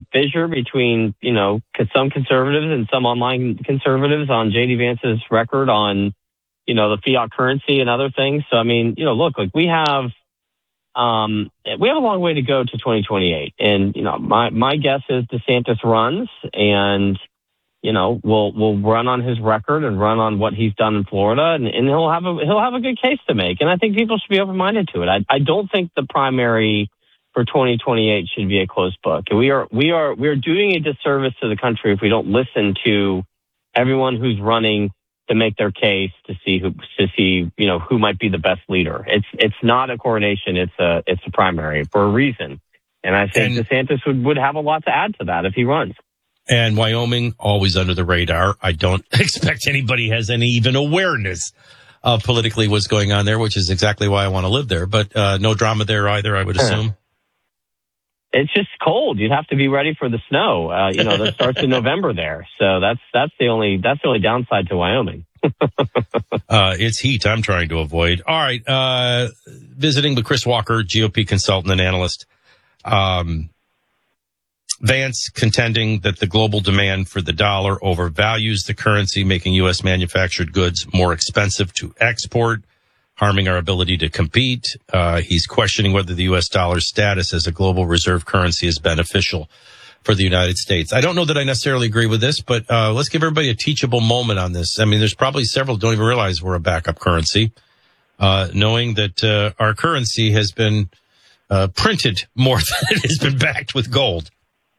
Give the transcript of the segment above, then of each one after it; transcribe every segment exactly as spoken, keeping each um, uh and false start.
fissure between, you know, some conservatives and some online conservatives on J D Vance's record on, you know, the fiat currency and other things. So, I mean, you know, look, like we have, um, we have a long way to go to twenty twenty-eight. And, you know, my, my guess is DeSantis runs and, you know, we'll, we'll run on his record and run on what he's done in Florida, and, and he'll have a, he'll have a good case to make. And I think people should be open-minded to it. I, I don't think the primary for twenty twenty-eight should be a closed book. We are, we are, we are doing a disservice to the country if we don't listen to everyone who's running to make their case to see who, to see, you know, who might be the best leader. It's, it's not a coronation. It's a, it's a primary for a reason. And I think and, DeSantis would, would have a lot to add to that if he runs. And Wyoming, always under the radar. I don't expect anybody has any even awareness of politically what's going on there, which is exactly why I want to live there. But uh, no drama there either, I would assume. It's just cold. You'd have to be ready for the snow. Uh, you know, that starts in November there. So that's that's the only that's the only downside to Wyoming. uh, it's heat I'm trying to avoid. All right. Uh, visiting with Chris Walker, G O P consultant and analyst. Um, Vance contending that the global demand for the dollar overvalues the currency, making U S manufactured goods more expensive to export, harming our ability to compete. Uh, he's questioning whether the U S dollar's status as a global reserve currency is beneficial for the United States. I don't know that I necessarily agree with this, but uh, let's give everybody a teachable moment on this. I mean, there's probably several who don't even realize we're a backup currency, uh, knowing that uh, our currency has been uh, printed more than it has been backed with gold.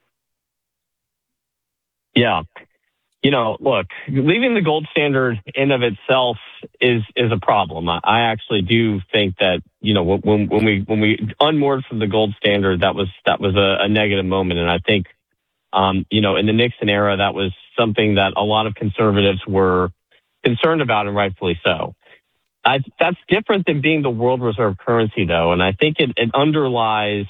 Yeah. You know, look, leaving the gold standard in of itself is is a problem. I, I actually do think that, you know, when when we when we unmoored from the gold standard, that was that was a, a negative moment. And I think, um, you know, in the Nixon era, that was something that a lot of conservatives were concerned about, and rightfully so. I, that's different than being the world reserve currency, though, and I think it, it underlies,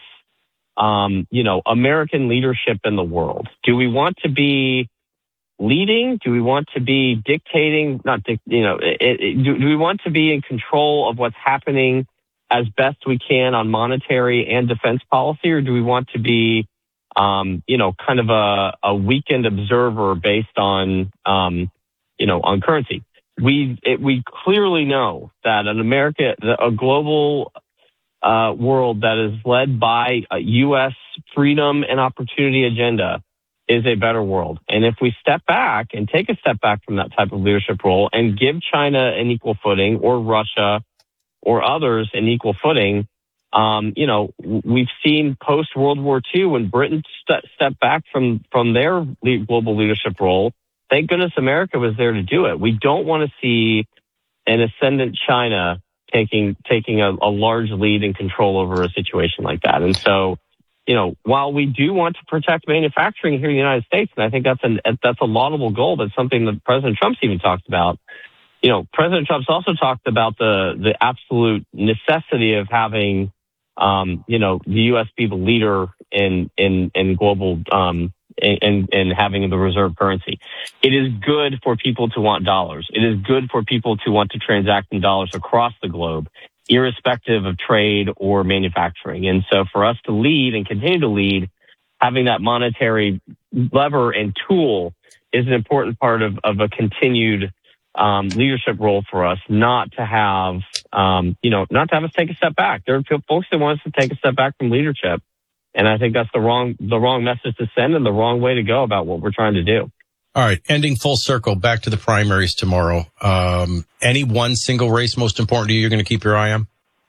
um, you know, American leadership in the world. Do we want to be leading? Do we want to be dictating? Not, dic- you know, it, it, do, do we want to be in control of what's happening as best we can on monetary and defense policy, or do we want to be, um, you know, kind of a, a weekend observer based on, um, you know, on currency? We it, we clearly know that an America, a global uh, world that is led by a U S freedom and opportunity agenda is a better world. And if we step back and take a step back from that type of leadership role and give China an equal footing, or Russia or others an equal footing, um, you know, we've seen post World War Two when Britain st- stepped back from, from their le- global leadership role. Thank goodness America was there to do it. We don't want to see an ascendant China taking taking a, a large lead and control over a situation like that. And so, you know, while we do want to protect manufacturing here in the United States, and I think that's an that's a laudable goal, that's something that President Trump's even talked about. You know, President Trump's also talked about the the absolute necessity of having, um, you know, the U S be the leader in in in global um, in in having the reserve currency. It is good for people to want dollars. It is good for people to want to transact in dollars across the globe, irrespective of trade or manufacturing. And so for us to lead and continue to lead, having that monetary lever and tool is an important part of, of a continued um, leadership role for us, not to have, um, you know, not to have us take a step back. There are folks that want us to take a step back from leadership. And I think that's the wrong, the wrong message to send and the wrong way to go about what we're trying to do. All right. Ending full circle, back to the primaries tomorrow. Um, any one single race most important to you you're going to keep your eye on?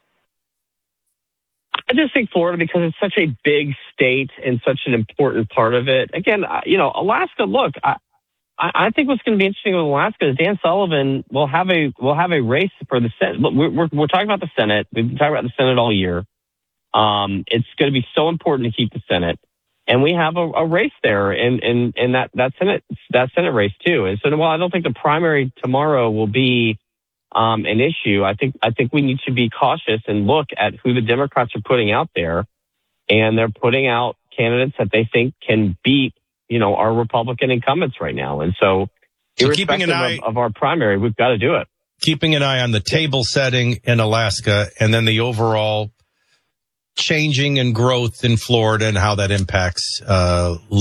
I just think Florida, because it's such a big state and such an important part of it. Again, you know, Alaska, look, I, I think what's going to be interesting with Alaska is Dan Sullivan will have a, will have a race for the Senate. Look, we're, we're, we're talking about the Senate. We've been talking about the Senate all year. Um, it's going to be so important to keep the Senate. And we have a, a race there in, in, in that, that Senate, that Senate race too. And so while I don't think the primary tomorrow will be, um, an issue, I think, I think we need to be cautious and look at who the Democrats are putting out there. And they're putting out candidates that they think can beat, you know, our Republican incumbents right now. And so, so irrespective an eye, of, of our primary, we've got to do it. Keeping an eye on the table setting in Alaska and then the overall changing and growth in Florida and how that impacts uh